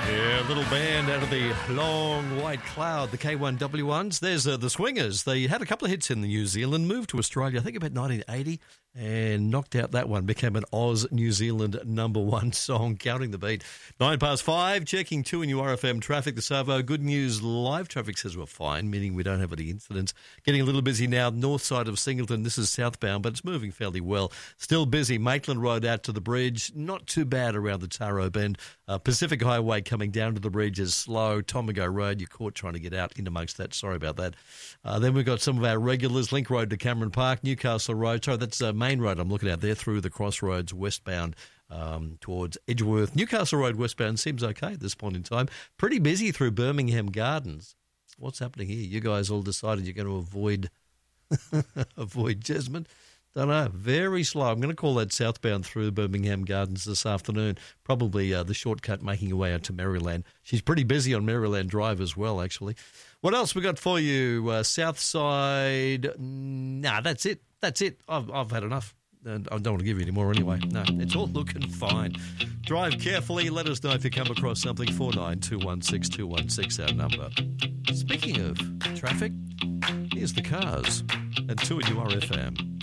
Yeah, little band out of the long white cloud, the K1W1s. There's the Swingers. They had a couple of hits in New Zealand, moved to Australia, I think about 1980, and knocked out that one. Became an Oz New Zealand #1 song, Counting the Beat. 5:09, checking 2 in your RFM traffic. The Savo, good news, live traffic says we're fine, meaning we don't have any incidents. Getting a little busy now, north side of Singleton. This is southbound, but it's moving fairly well. Still busy. Maitland Road out to the bridge. Not too bad around the Taro Bend. Pacific Highway coming down to the bridge is slow. Tomago Road, you're caught trying to get out in amongst that. Sorry about that. Then we've got some of our regulars. Link Road to Cameron Park, Newcastle Road. Sorry, that's Main Road I'm looking at there through the crossroads westbound towards Edgeworth. Newcastle Road westbound seems okay at this point in time. Pretty busy through Birmingham Gardens. What's happening here? You guys all decided you're going to avoid Jesmond? Don't know. Very slow. I'm going to call that southbound through Birmingham Gardens this afternoon. Probably the shortcut making her way out to Maryland. She's pretty busy on Maryland Drive as well, actually. What else we got for you? South side. Nah, that's it. That's it. I've had enough. And I don't want to give you any more anyway. No, it's all looking fine. Drive carefully. Let us know if you come across something. 49216216, our number. Speaking of traffic, here's the cars and 2 at URFM.